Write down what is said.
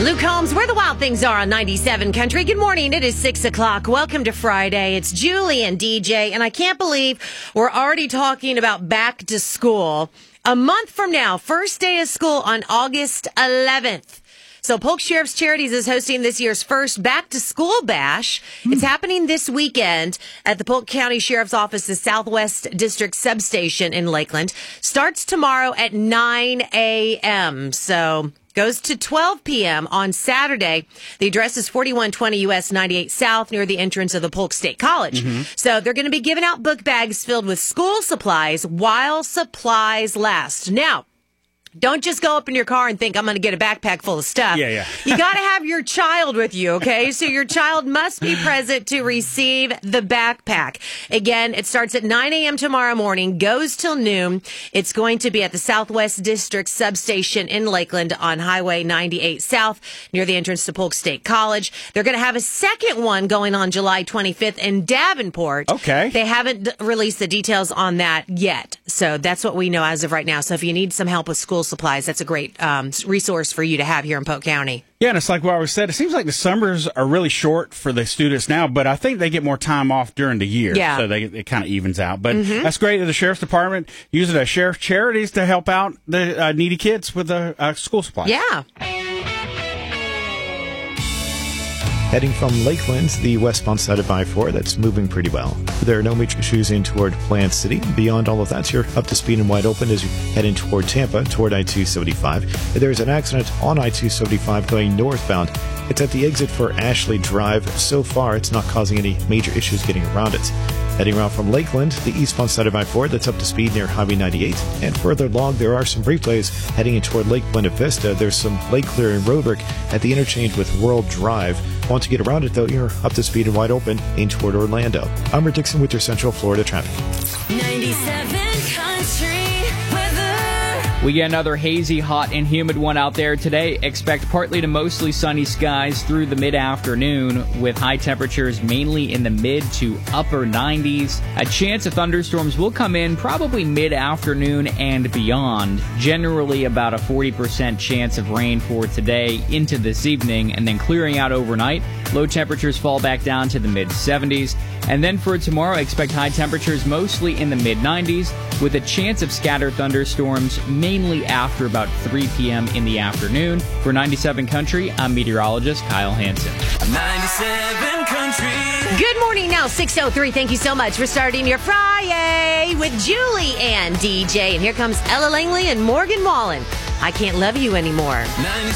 Luke Combs, where the wild things are on 97 Country. Good morning. It is 6 o'clock. Welcome to Friday. It's Julie and DJ, and I can't believe we're already talking about back to school. A month from now, first day of school on August 11th. So Polk Sheriff's Charities is hosting this year's first back to school bash. It's happening this weekend at the Polk County Sheriff's Office's Southwest District Substation in Lakeland. Starts tomorrow at 9 a.m. So goes to 12 p.m. on Saturday. The address is 4120 US 98 South near the entrance of the Polk State College. So they're going to be giving out book bags filled with school supplies while supplies last. Now, don't just go up in your car and think, I'm going to get a backpack full of stuff. Yeah. You got to have your child with you, okay? So your child must be present to receive the backpack. Again, it starts at 9 a.m. tomorrow morning, goes till noon. It's going to be at the Southwest District Substation in Lakeland on Highway 98 South near the entrance to Polk State College. They're going to have a second one going on July 25th in Davenport. Okay. They haven't released the details on that yet. So that's what we know as of right now. So if you need some help with school supplies, that's a great resource for you to have here in Polk County. Yeah, and it's like what I said. It seems like the summers are really short for the students now, but I think they get more time off during the year. Yeah. So it kind of evens out. But that's great that the Sheriff's Department using the Sheriff Charities to help out the needy kids with the school supplies. Yeah. Heading from Lakeland, the westbound side of I-4, that's moving pretty well. There are no major issues in toward Plant City. Beyond all of that, you're up to speed and wide open as you head in toward Tampa, toward I-275. There's an accident on I-275 going northbound. It's at the exit for Ashley Drive. So far, it's not causing any major issues getting around it. Heading around from Lakeland, the eastbound side of I-4, that's up to speed near Highway 98. And further along, there are some brief delays heading in toward Lake Buena Vista. There's some lake clearing road work at the interchange with World Drive. Want to get around it, though, you're up to speed and wide open in toward Orlando. I'm Rick Dixon with your Central Florida traffic. 97 Country weather. We get another hazy, hot, and humid one out there today. Expect partly to mostly sunny skies through the mid-afternoon with high temperatures mainly in the mid to upper 90s. A chance of thunderstorms will come in probably mid-afternoon and beyond. Generally about a 40% chance of rain for today into this evening and then clearing out overnight. Low temperatures fall back down to the mid-70s. And then for tomorrow, expect high temperatures mostly in the mid-90s with a chance of scattered thunderstorms mainly after about 3 p.m. in the afternoon. For 97 Country, I'm meteorologist Kyle Hansen. 97 Country. Good morning now, 6:03. Thank you so much for starting your Friday with Julie and DJ. And here comes Ella Langley and Morgan Wallen. I Can't Love You Anymore.